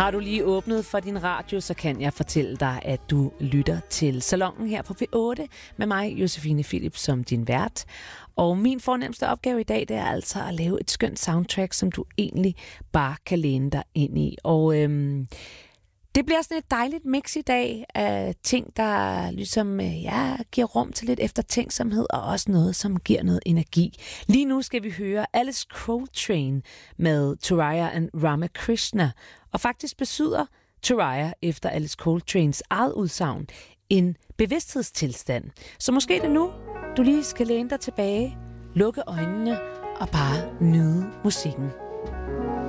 Har du lige åbnet for din radio, så kan jeg fortælle dig, at du lytter til Salonen her på P8 med mig, Josefine Philips, som din vært. Og min fornemste opgave i dag, det er altså at lave et skønt soundtrack, som du egentlig bare kan læne dig ind i. Og det bliver sådan et dejligt mix i dag af ting, der ligesom giver rum til lidt eftertænksomhed, og også noget, som giver noget energi. Lige nu skal vi høre Alice Coltrane med Turiya and Ramakrishna. Og faktisk betyder Turiya efter Alice Coltranes eget udsagn en bevidsthedstilstand. Så måske det nu, du lige skal læne dig tilbage, lukke øjnene og bare nyde musikken.